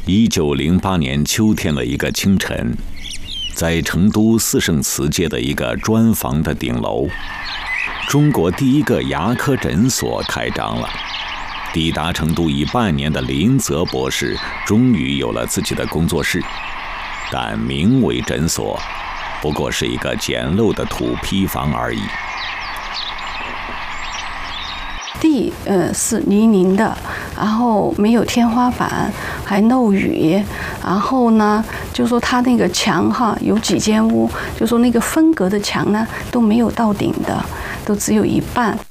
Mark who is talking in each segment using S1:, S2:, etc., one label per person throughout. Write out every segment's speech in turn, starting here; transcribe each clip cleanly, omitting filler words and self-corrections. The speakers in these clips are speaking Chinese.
S1: 1908年秋天的一个清晨，在成都四圣祠街的一个砖房的顶楼，中国第一个牙科诊所开张了。抵达成都已半年的林泽博士终于有了自己的工作室，但名为诊所，不过是一个简陋的土坯房而已。
S2: 地是泥泞的，然后没有天花板，还漏雨。然后呢，就说它那个墙有几间屋，就说那个分隔的墙呢都没有到顶的，都只有一半。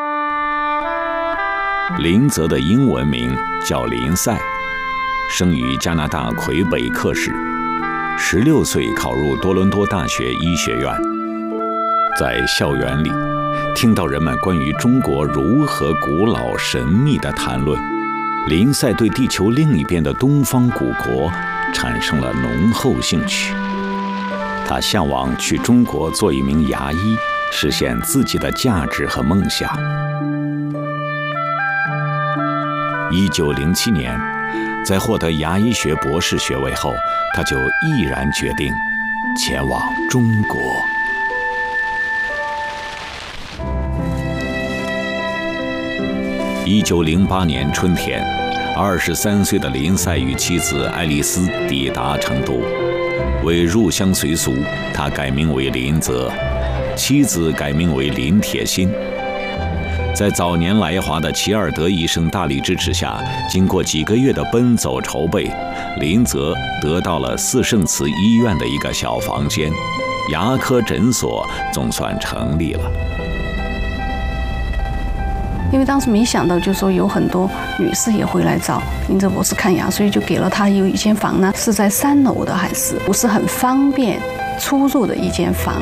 S1: 林泽的英文名叫林赛，生于加拿大魁北克市，16岁考入多伦多大学医学院。在校园里，听到人们关于中国如何古老神秘的谈论，林赛对地球另一边的东方古国产生了浓厚兴趣。他向往去中国做一名牙医，实现自己的价值和梦想。1907年，在获得牙医学博士学位后，他就毅然决定前往中国。1908年春天，23岁的林赛与妻子爱丽丝抵达成都。为入乡随俗，他改名为林泽，妻子改名为林铁心。在早年来华的齐尔德医生大力支持下，经过几个月的奔走筹备，林泽得到了四圣祠医院的一个小房间，牙科诊所总算成立了。
S2: 因为当时没想到，就说有很多女士也会来找林泽博士看牙，所以就给了她有一间房呢，是在3楼的，还是不是很方便出入的一间房。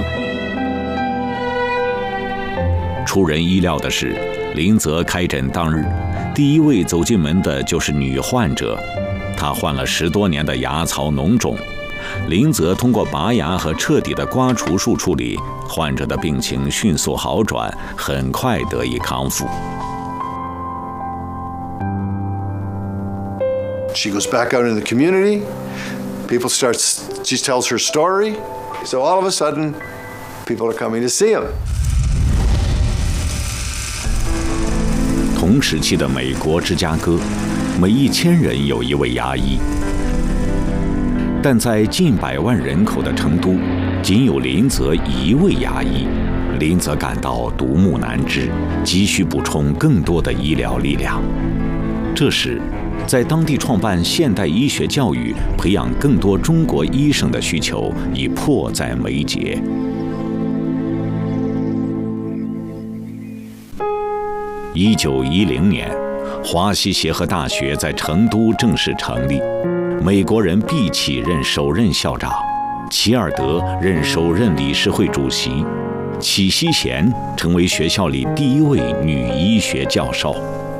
S1: 出人意料的是，林泽开诊当日，第一位走进门的就是女患者，她患了10多年的牙槽脓肿。林泽通过拔牙和彻底的刮除术处理，患者的病情迅速好转，很快得以康复。
S3: She goes back out in the community. People start. She tells her story. So all of a sudden, people are coming to see him.
S1: 同时期的美国芝加哥，每1000人有一位牙医，但在近100万人口的成都，仅有林泽一位牙医。林泽感到独木难支，急需补充更多的医疗力量。这时，在当地创办现代医学教育，培养更多中国医生的需求已迫在眉睫。1910年，华西协和大学在成都正式成立，美国人毕启首任校长，齐尔德首任理事会主席，启西贤成为学校里第一位女医学教授。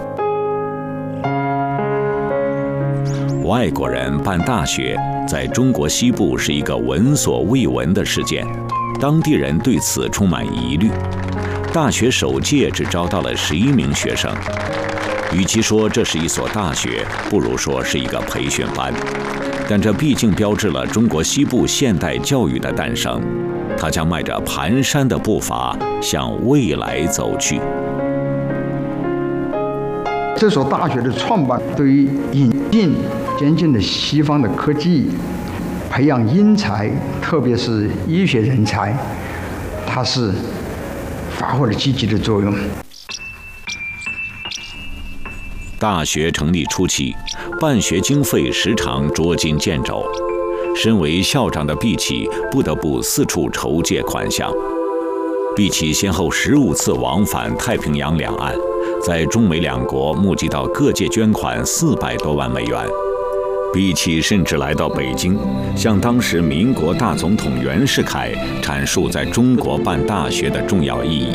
S1: 外国人办大学在中国西部是一个闻所未闻的事件，当地人对此充满疑虑。大学首届只招到了11名学生，与其说这是一所大学，不如说是一个培训班。但这毕竟标志了中国西部现代教育的诞生，它将迈着蹒跚的步伐向未来走去。
S4: 这所大学的创办，对于引进先进的西方的科技，培养英才，特别是医学人才，它是发挥了积极的作用。
S1: 大学成立初期，办学经费时常捉襟见肘，身为校长的毕启不得不四处筹借款项。毕启先后15次往返太平洋两岸，在中美两国募集到各界捐款400多万美元。毕启甚至来到北京，向当时民国大总统袁世凯阐述在中国办大学的重要意义。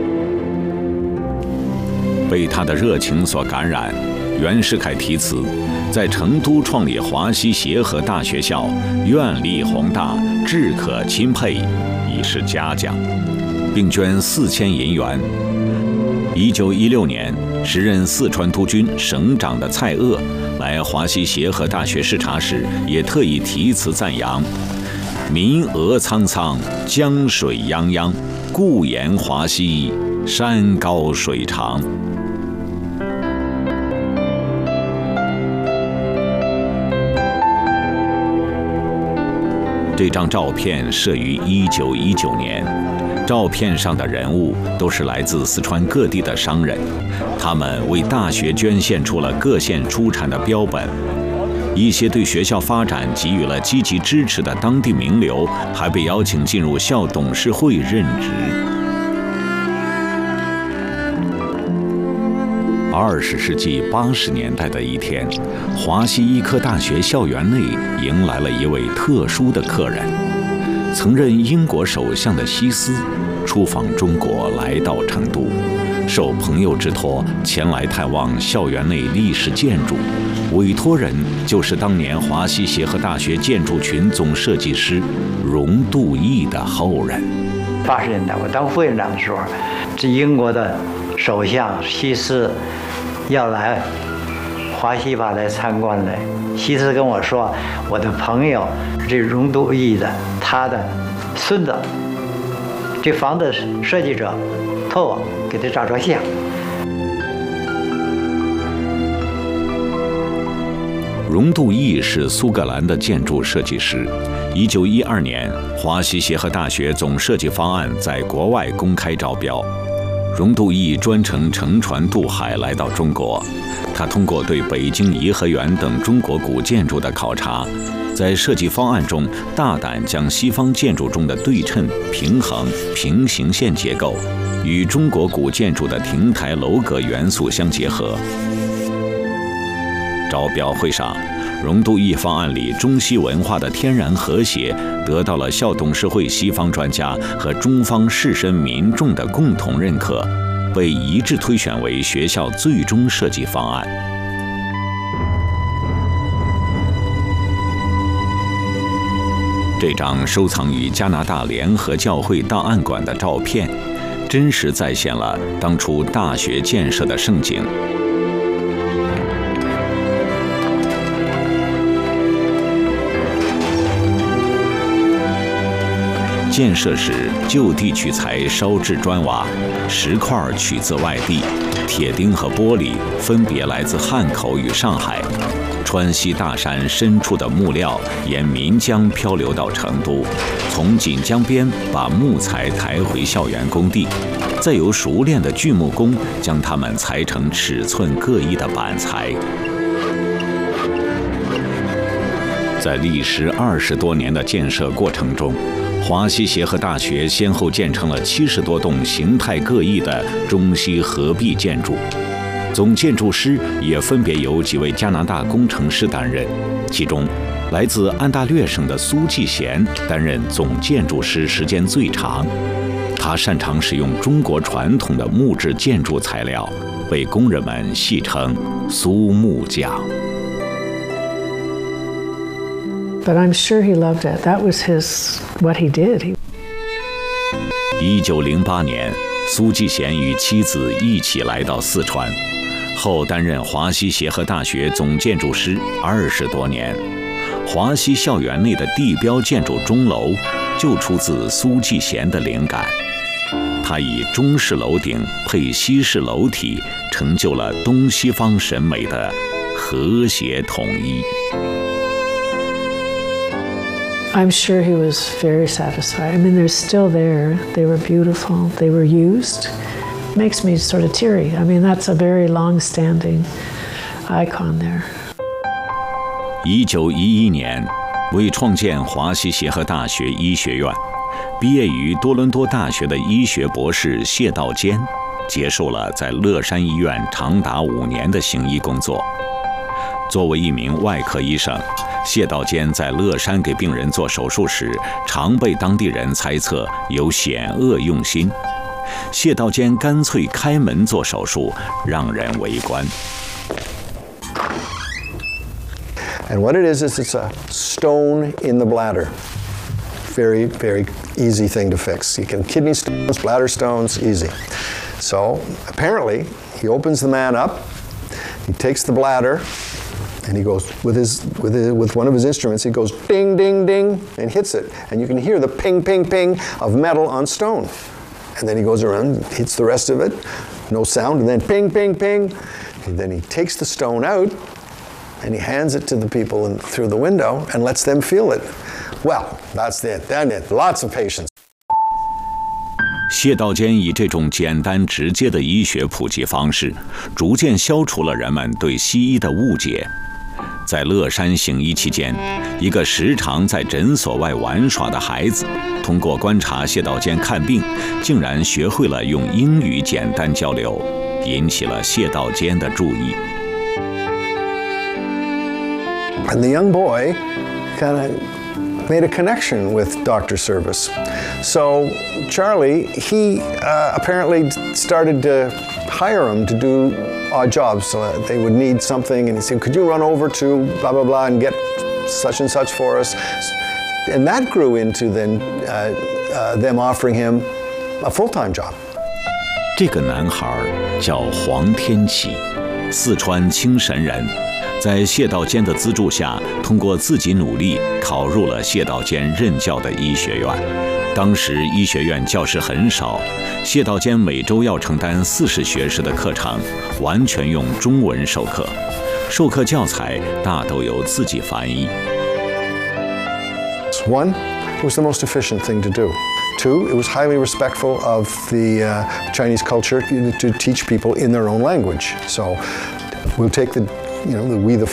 S1: 被他的热情所感染，袁世凯题词，在成都创立华西协和大学校，愿力宏大，志可钦佩，以示嘉奖，并捐4000银元。1916年，时任四川督军省长的蔡锷来华西协和大学视察时，也特意题词赞扬：“民鹅苍苍，江水泱泱，故言华西，山高水长。”这张照片摄于1919年，照片上的人物都是来自四川各地的商人，他们为大学捐献出了各县出产的标本。一些对学校发展给予了积极支持的当地名流，还被邀请进入校董事会任职。20世纪80年代的一天，华西医科大学校园内迎来了一位特殊的客人。曾任英国首相的希斯出访中国，来到成都，受朋友之托前来探望校园内历史建筑。委托人就是当年华西协和大学建筑群总设计师荣度义的后人。
S5: 80年代我当副院长的时候，这英国的首相希斯要来华西法来参观来。希斯跟我说，我的朋友这荣度义的他的孙子，这房子设计者托我给他照张相。
S1: 荣度义是苏格兰的建筑设计师。1912年，华西协和大学总设计方案在国外公开招标，荣度义专程乘船渡海来到中国。他通过对北京颐和园等中国古建筑的考察，在设计方案中大胆将西方建筑中的对称、平衡、平行线结构与中国古建筑的亭台楼阁元素相结合。招标会上，荣度义方案里中西文化的天然和谐得到了校董事会西方专家和中方士绅民众的共同认可，被一致推选为学校最终设计方案。这张收藏于加拿大联合教会档案馆的照片，真实再现了当初大学建设的盛景。建设时就地取材烧制砖瓦，石块取自外地，铁钉和玻璃分别来自汉口与上海。川西大山深处的木料沿岷江漂流到成都，从锦江边把木材抬回校园工地，再由熟练的锯木工将它们裁成尺寸各异的板材。在历时20多年的建设过程中，华西协和大学先后建成了70多栋形态各异的中西合璧建筑，总建筑师也分别由几位加拿大工程师担任，其中来自安大略省的苏继贤担任总建筑师时间最长。他擅长使用中国传统的木质建筑材料，被工人们戏称苏木匠。
S6: But I'm sure he loved it. That was what he did.
S1: 1908年，苏继贤与妻子一起来到四川，后担任华西协和大学总建筑师20多年。华西校园内的地标建筑钟楼就出自苏继贤的灵感。他以中式楼顶配西式楼体，成就了东西方审美的和谐统一。
S6: I'm sure he was very satisfied. I mean, they're still there. They were beautiful. They were used. Makes me sort of teary. I mean, that's a very long-standing icon there.
S1: 1911年，为创建华西协和大学医学院，毕业于多伦多大学的医学博士谢道坚，结束了在乐山医院长达5年的行医工作。作为一名外科医生，谢道坚在乐山给病人做手术时，常被当地人猜测有险恶用心。谢道坚干脆开门做手术，让人围观。
S3: And what it is it's a stone in the bladder. Very, very easy thing to fix. You can kidney stones, bladder stones, easy. So apparently, he opens the man up, he takes the bladder, And he goes with one of his instruments. He goes ding, ding, ding, and hits it, and you can hear the ping, ping, ping of metal on stone. And then he goes around, hits the rest of it, no sound, and then ping, ping, ping. And then he takes the stone out, and he hands it to the people through the window and lets them feel it. Well, that's it. Then it. Lots of patience.
S1: 谢道坚以这种简单直接的医学普及方式，逐渐消除了人们对西医的误解。在乐山行医期间，一个时常在诊所外玩耍的孩子，通过观察谢道坚看病，竟然学会了用英语简单交流，引起了谢道坚的注意。
S3: And the young boy kind of made a connection with Dr. Service. So Charlie, he apparently started to hire him to do odd jobs. They would need something, and he said, could you run over to blah, blah, blah and get such and such for us? And that grew into then them offering him a full-time job.
S1: 这个男孩叫黄天启，四川青神人。在谢道坚的资助下，通过自己努力考入了谢道坚任教的医学院。当时医学院教室很少，谢道坚每周要承担40学时的课程，完全用中文授课，授课教材大都由自己翻译。
S3: One, it was the most efficient thing to do. Two, it was highly respectful of the Chinese culture to teach people in their own language. So we'll take the